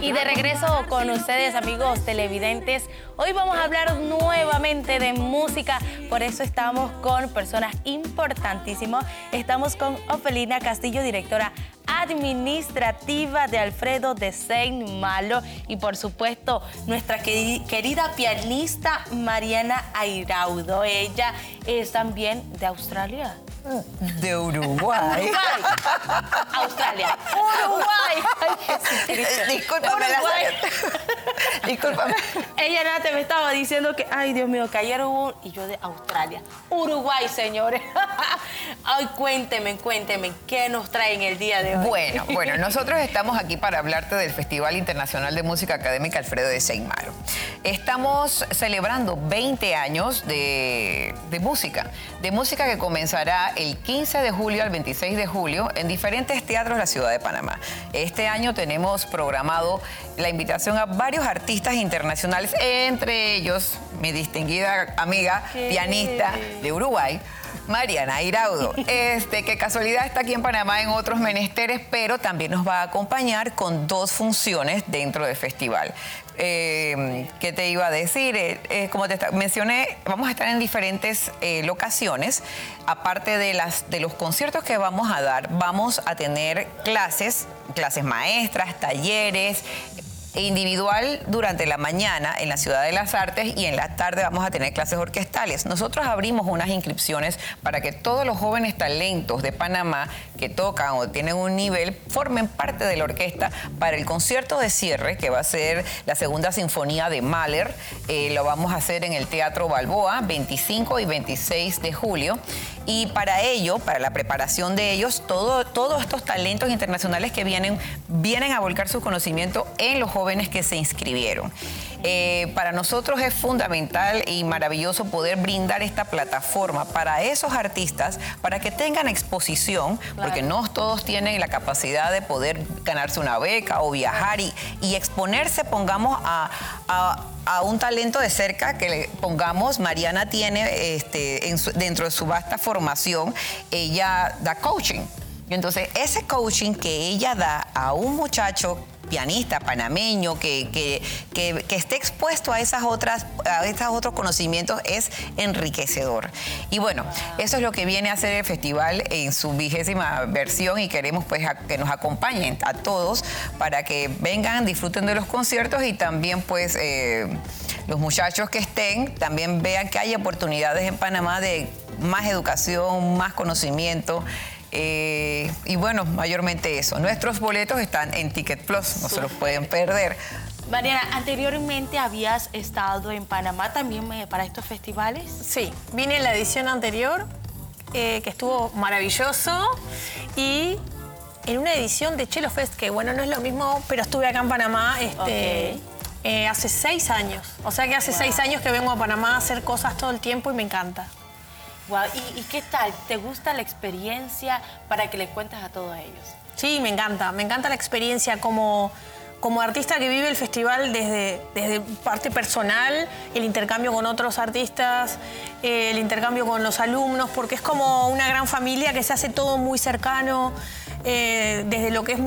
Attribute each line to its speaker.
Speaker 1: Y de regreso con ustedes, amigos televidentes. Hoy vamos a hablar nuevamente de música, por eso estamos con personas importantísimas. Estamos con Ofelina Castillo, directora administrativa de Alfredo de Saint Malo, y por supuesto nuestra querida pianista Mariana Airaudo. Ella es también de Australia.
Speaker 2: De Uruguay.
Speaker 1: Australia. Uruguay. Ay,
Speaker 2: discúlpame, discúlpame.
Speaker 1: Ella antes me estaba diciendo que, ay, Dios mío, que ayer hubo, y yo de Australia. Uruguay, señores. Ay, cuénteme, ¿qué nos traen el día de hoy?
Speaker 2: Bueno, nosotros estamos aquí para hablarte del Festival Internacional de Música Académica Alfredo de Saint Malo. Estamos celebrando 20 años de música que comenzará el 15 de julio al 26 de julio en diferentes teatros de la ciudad de Panamá. Este año tenemos programado la invitación a varios artistas internacionales, entre ellos mi distinguida amiga pianista de Uruguay, Mariana Airaudo, que casualidad está aquí en Panamá en otros menesteres, pero también nos va a acompañar con 2 funciones dentro del festival. ¿Qué te iba a decir? Como te mencioné, vamos a estar en diferentes locaciones. Aparte de los conciertos que vamos a dar, vamos a tener clases maestras, talleres, individual durante la mañana en la Ciudad de las Artes, y en la tarde vamos a tener clases orquestales. Nosotros abrimos unas inscripciones para que todos los jóvenes talentos de Panamá que tocan o tienen un nivel formen parte de la orquesta para el concierto de cierre, que va a ser la Segunda Sinfonía de Mahler. Lo vamos a hacer en el Teatro Balboa, 25 y 26 de julio. Y para ello, para la preparación de ellos, todos estos talentos internacionales que vienen a volcar su conocimiento en los jóvenes que se inscribieron. Para nosotros es fundamental y maravilloso poder brindar esta plataforma para esos artistas, para que tengan exposición, porque no todos tienen la capacidad de poder ganarse una beca o viajar y exponerse, pongamos, a un talento de cerca que le pongamos. Mariana tiene dentro de su vasta formación, ella da coaching. Y entonces ese coaching que ella da a un muchacho pianista panameño que esté expuesto a estos otros conocimientos es enriquecedor. Y bueno, eso es lo que viene a hacer el festival en su 20ª versión, y queremos pues que nos acompañen a todos para que vengan, disfruten de los conciertos, y también pues los muchachos que estén también vean que hay oportunidades en Panamá de más educación, más conocimiento. Y bueno, mayormente eso. Nuestros boletos están en Ticket Plus, no se los pueden perder.
Speaker 1: Mariana, anteriormente habías estado en Panamá también para estos festivales.
Speaker 3: Sí, vine en la edición anterior, que estuvo maravilloso, y en una edición de Cello Fest, que bueno, no es lo mismo, pero estuve acá en Panamá hace 6 años. O sea que hace 6 años que vengo a Panamá a hacer cosas todo el tiempo y me encanta.
Speaker 1: Wow. ¿Y qué tal? ¿Te gusta la experiencia para que les cuentes a todos ellos?
Speaker 3: Sí, me encanta la experiencia como artista que vive el festival desde parte personal, el intercambio con otros artistas, el intercambio con los alumnos, porque es como una gran familia que se hace todo muy cercano, desde lo que es